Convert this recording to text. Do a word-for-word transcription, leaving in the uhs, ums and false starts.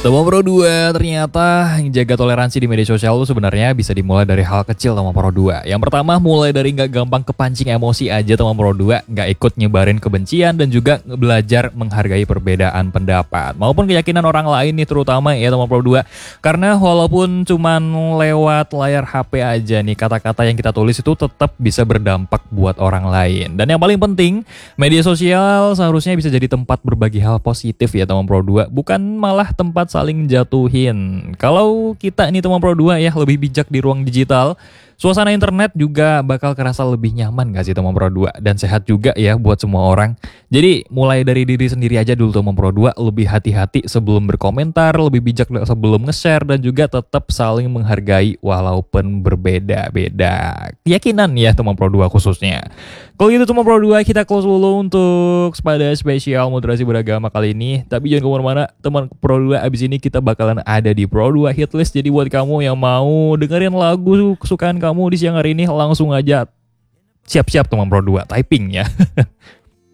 Teman Pro dua, ternyata jaga toleransi di media sosial itu sebenarnya bisa dimulai dari hal kecil Teman Pro dua. Yang pertama, mulai dari nggak gampang kepancing emosi aja Teman Pro dua, nggak ikut nyebarin kebencian dan juga belajar menghargai perbedaan pendapat maupun keyakinan orang lain nih, terutama ya Teman Pro dua. Karena walaupun cuman lewat layar H P aja nih, kata-kata yang kita tulis itu tetap bisa berdampak buat orang lain. Dan yang paling penting, media sosial seharusnya bisa jadi tempat berbagi hal positif ya Teman Pro dua, bukan malah tempat saling jatuhin. Kalau kita ini Teman Pro dua ya lebih bijak di ruang digital, suasana internet juga bakal kerasa lebih nyaman gak sih Teman Pro dua, dan sehat juga ya buat semua orang. Jadi mulai dari diri sendiri aja dulu Teman Pro dua, lebih hati-hati sebelum berkomentar, lebih bijak sebelum nge-share, dan juga tetap saling menghargai walaupun berbeda-beda keyakinan ya Teman Pro dua khususnya. Kalau gitu Teman Pro dua, kita close dulu untuk pada spesial moderasi beragama kali ini. Tapi jangan kemana-mana Teman Pro dua, abis ini kita bakalan ada di Pro dua Hitlist. Jadi buat kamu yang mau dengerin lagu kesukaan kamu di siang hari ini, langsung aja siap-siap Teman Pro dua typing ya.